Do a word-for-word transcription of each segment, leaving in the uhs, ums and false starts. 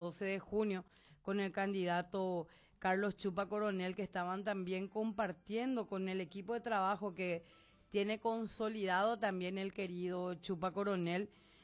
doce de junio con el candidato Carlos Chupa Coronel, que estaban también compartiendo con el equipo de trabajo que tiene consolidado también el querido Chupa Coronel,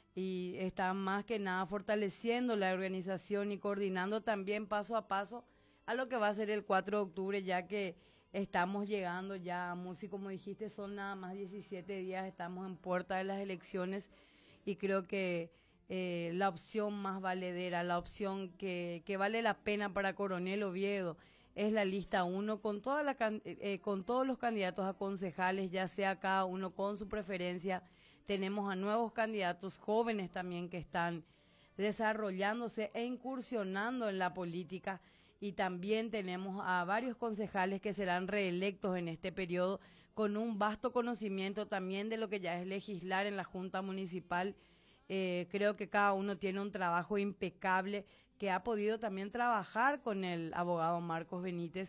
y están más que nada fortaleciendo la organización y coordinando también paso a paso a lo que va a ser el cuatro de octubre, ya que estamos llegando ya, Musi, como dijiste, son nada más diecisiete días, estamos en puerta de las elecciones, y creo que eh, la opción más valedera, la opción que, que vale la pena para Coronel Oviedo es la lista uno, con, toda la, eh, con todos los candidatos a concejales, ya sea cada uno con su preferencia. Tenemos a nuevos candidatos jóvenes también que están desarrollándose e incursionando en la política, y también tenemos a varios concejales que serán reelectos en este periodo con un vasto conocimiento también de lo que ya es legislar en la Junta Municipal. Eh, creo que cada uno tiene un trabajo impecable, que ha podido también trabajar con el abogado Marcos Benítez,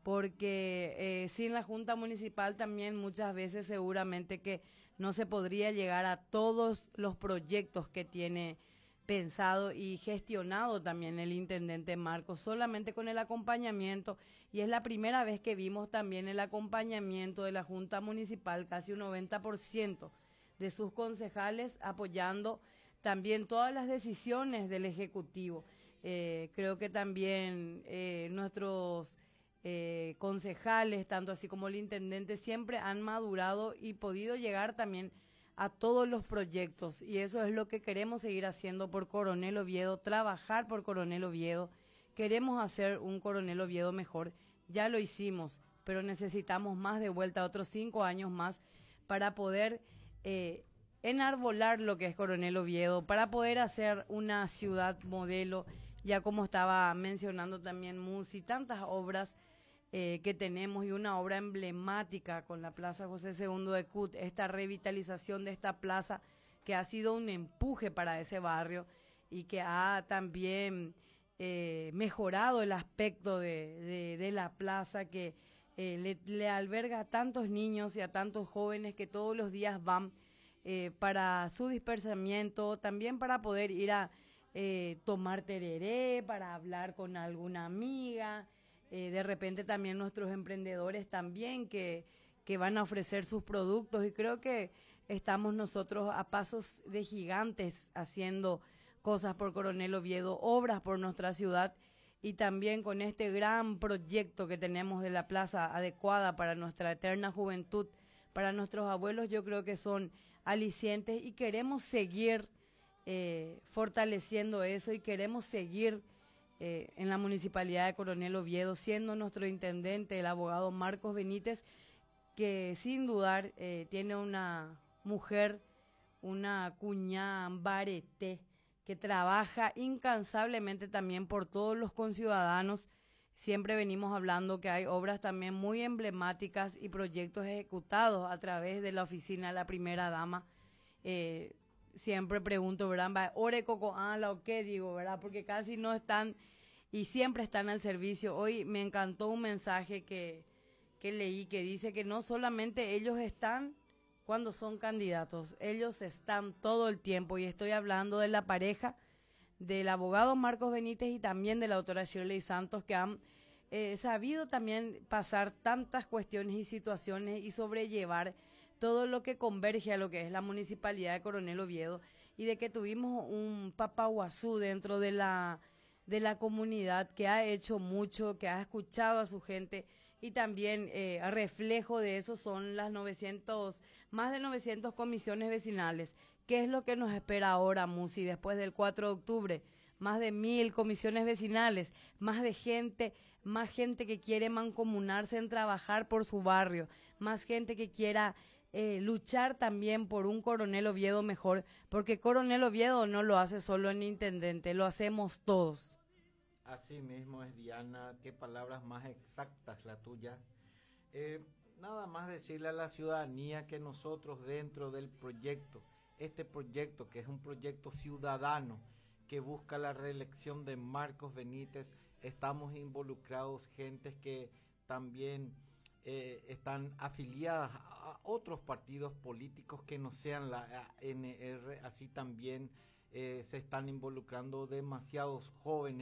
porque eh, sin la Junta Municipal también muchas veces seguramente que no se podría llegar a todos los proyectos que tiene pensado y gestionado también el intendente Marcos, solamente con el acompañamiento, y es la primera vez que vimos también el acompañamiento de la Junta Municipal, casi un noventa por ciento de sus concejales apoyando también todas las decisiones del Ejecutivo. Eh, creo que también eh, nuestros eh, concejales, tanto así como el intendente, siempre han madurado y podido llegar también a todos los proyectos, y eso es lo que queremos seguir haciendo por Coronel Oviedo, trabajar por Coronel Oviedo. Queremos hacer un Coronel Oviedo mejor, ya lo hicimos, pero necesitamos más de vuelta, otros cinco años más para poder eh, enarbolar lo que es Coronel Oviedo, para poder hacer una ciudad modelo, ya como estaba mencionando también Musi, tantas obras Eh, que tenemos, y una obra emblemática con la Plaza José segundo de Cut, esta revitalización de esta plaza que ha sido un empuje para ese barrio y que ha también eh, mejorado el aspecto de, de, de la plaza, que eh, le, le alberga a tantos niños y a tantos jóvenes que todos los días van eh, para su dispersamiento, también para poder ir a eh, tomar tereré, para hablar con alguna amiga. Eh, de repente también nuestros emprendedores también que, que van a ofrecer sus productos, y creo que estamos nosotros a pasos de gigantes haciendo cosas por Coronel Oviedo, obras por nuestra ciudad, y también con este gran proyecto que tenemos de la plaza adecuada para nuestra eterna juventud, para nuestros abuelos. Yo creo que son alicientes y queremos seguir eh, fortaleciendo eso, y queremos seguir Eh, en la Municipalidad de Coronel Oviedo, siendo nuestro intendente el abogado Marcos Benítez, que sin dudar eh, tiene una mujer, una cuñada Bareté, que trabaja incansablemente también por todos los conciudadanos. Siempre venimos hablando que hay obras también muy emblemáticas y proyectos ejecutados a través de la oficina de la primera dama. Eh, siempre pregunto, ¿verdad? ¿Ore coco ala o qué digo, verdad? Porque casi no están y siempre están al servicio. Hoy me encantó un mensaje que, que leí que dice que no solamente ellos están cuando son candidatos, ellos están todo el tiempo, y estoy hablando de la pareja del abogado Marcos Benítez y también de la doctora Shirley Santos, que han eh, sabido también pasar tantas cuestiones y situaciones y sobrellevar todo lo que converge a lo que es la Municipalidad de Coronel Oviedo, y de que tuvimos un papaguazú dentro de la, de la comunidad que ha hecho mucho, que ha escuchado a su gente, y también eh, a reflejo de eso son las novecientas, más de novecientas comisiones vecinales. ¿Qué es lo que nos espera ahora, Musi, después del cuatro de octubre? Más de mil comisiones vecinales, más de gente, más gente que quiere mancomunarse en trabajar por su barrio, más gente que quiera eh, luchar también por un Coronel Oviedo mejor, porque Coronel Oviedo no lo hace solo el intendente, lo hacemos todos. Así mismo es, Diana, qué palabras más exactas la tuya. Eh, nada más decirle a la ciudadanía que nosotros dentro del proyecto, este proyecto que es un proyecto ciudadano, que busca la reelección de Marcos Benítez, estamos involucrados gentes que también eh, están afiliadas a otros partidos políticos que no sean la A N R, así también eh, se están involucrando demasiados jóvenes